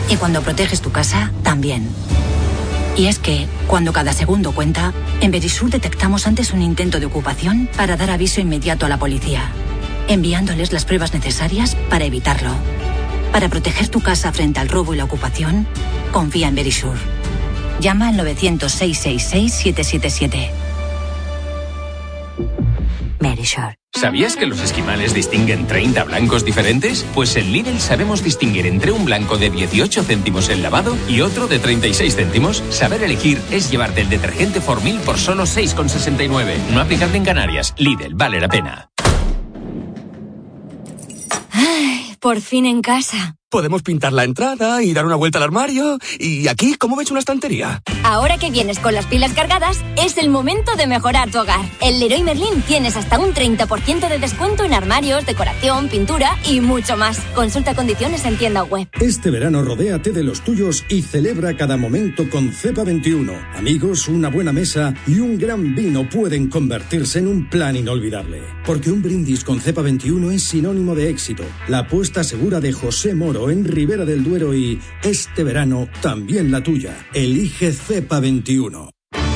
Y cuando proteges tu casa, también. Y es que, cuando cada segundo cuenta, en Verisur detectamos antes un intento de ocupación para dar aviso inmediato a la policía, enviándoles las pruebas necesarias para evitarlo. Para proteger tu casa frente al robo y la ocupación, confía en Verisur. Llama al 900-666-777. Verisur. ¿Sabías que los esquimales distinguen 30 blancos diferentes? Pues en Lidl sabemos distinguir entre un blanco de 18 céntimos el lavado y otro de 36 céntimos. Saber elegir es llevarte el detergente Formil por solo 6,69. No aplicable en Canarias. Lidl, vale la pena. Ay, por fin en casa. Podemos pintar la entrada y dar una vuelta al armario. Y aquí, ¿cómo ves una estantería? Ahora que vienes con las pilas cargadas, es el momento de mejorar tu hogar. En Leroy Merlin tienes hasta un 30% de descuento en armarios, decoración, pintura y mucho más. Consulta condiciones en tienda web. Este verano rodéate de los tuyos y celebra cada momento con Cepa 21. Amigos, una buena mesa y un gran vino pueden convertirse en un plan inolvidable. Porque un brindis con Cepa 21 es sinónimo de éxito. La apuesta segura de José Moro en Ribera del Duero y este verano también la tuya. Elige Cepa 21.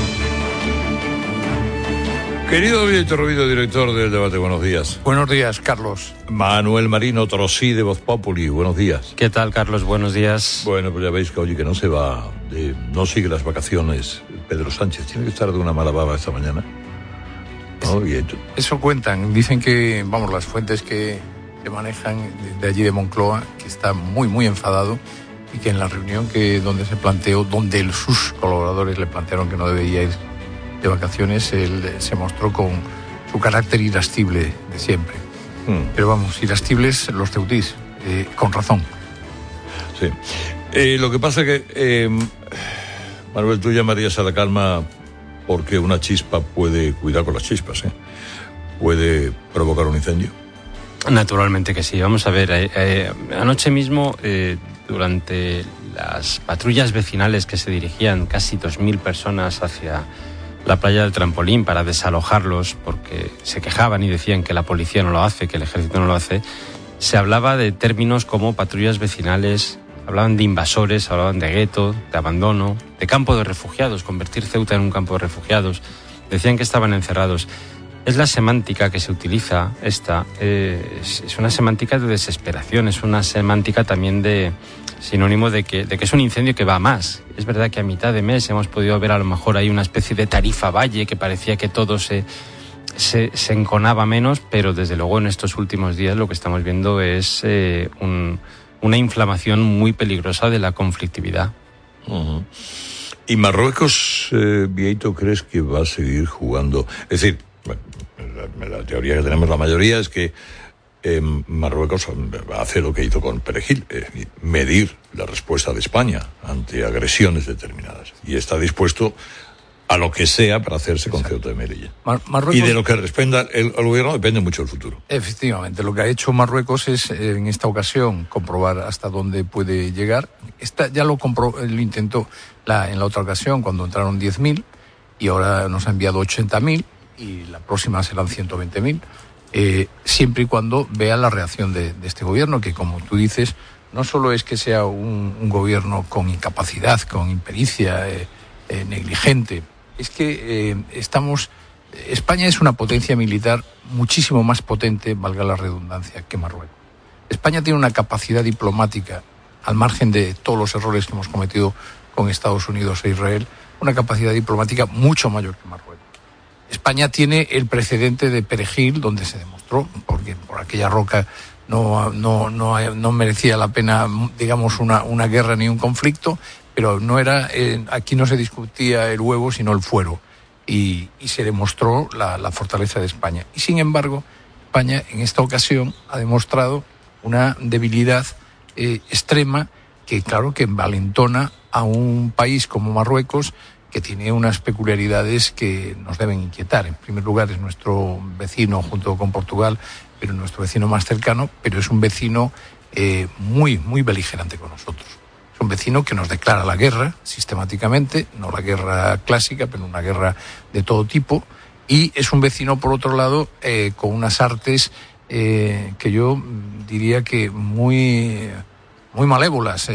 Querido Víctor Rubido, director del Debate, buenos días. Buenos días, Carlos. Manuel Marino Trosí de Voz Populi, buenos días. ¿Qué tal, Carlos? Buenos días. Bueno, pues ya veis que oye que no se va, no sigue las vacaciones Pedro Sánchez. Tiene que estar de una mala baba esta mañana. ¿No? Eso cuentan. Dicen que, vamos, las fuentes que manejan de allí de Moncloa, que está muy, muy enfadado y que en la reunión donde sus colaboradores le plantearon que no debería ir de vacaciones, él se mostró con su carácter irascible de siempre. Pero vamos, irascibles los ceutís, con razón. Sí. Lo que pasa es que, Manuel, tú llamarías a la calma porque una chispa puede, cuidar con las chispas, puede provocar un incendio. Naturalmente que sí. Vamos a ver, anoche mismo, durante las patrullas vecinales que se dirigían casi 2.000 personas hacia la playa del Trampolín para desalojarlos porque se quejaban y decían que la policía no lo hace, que el ejército no lo hace, se hablaba de términos como patrullas vecinales, hablaban de invasores, hablaban de gueto, de abandono, de campo de refugiados, convertir Ceuta en un campo de refugiados. Decían que estaban encerrados. Es la semántica que se utiliza, es una semántica de desesperación, es una semántica también de sinónimo de que es un incendio que va a más. Es verdad que a mitad de mes hemos podido ver a lo mejor ahí una especie de tarifa valle que parecía que todo se enconaba menos, pero desde luego en estos últimos días lo que estamos viendo es una inflamación muy peligrosa de la conflictividad. Uh-huh. ¿Y Marruecos, Vieito, crees que va a seguir jugando? Es decir, la teoría que tenemos la mayoría es que Marruecos hace lo que hizo con Perejil, medir la respuesta de España ante agresiones determinadas. Y está dispuesto a lo que sea para hacerse con Ceuta y Melilla. Y de lo que responda el gobierno depende mucho el futuro. Efectivamente, lo que ha hecho Marruecos es, en esta ocasión, comprobar hasta dónde puede llegar. Ya lo intentó en la otra ocasión, cuando entraron 10.000, y ahora nos ha enviado 80.000, y la próxima serán 120.000, siempre y cuando vea la reacción de este gobierno, que, como tú dices, no solo es que sea un gobierno con incapacidad, con impericia, negligente, es que España es una potencia militar muchísimo más potente, valga la redundancia, que Marruecos. España tiene una capacidad diplomática, al margen de todos los errores que hemos cometido con Estados Unidos e Israel, una capacidad diplomática mucho mayor que Marruecos. España tiene el precedente de Perejil, donde se demostró, porque por aquella roca no merecía la pena, digamos, una guerra ni un conflicto, pero aquí no se discutía el huevo, sino el fuero, y se demostró la fortaleza de España. Y sin embargo, España en esta ocasión ha demostrado una debilidad extrema que, claro, que envalentona a un país como Marruecos, que tiene unas peculiaridades que nos deben inquietar. En primer lugar, es nuestro vecino junto con Portugal, pero nuestro vecino más cercano, pero es un vecino muy, muy beligerante con nosotros. Es un vecino que nos declara la guerra sistemáticamente, no la guerra clásica, pero una guerra de todo tipo, y es un vecino, por otro lado, con unas artes que yo diría que muy, muy malévolas.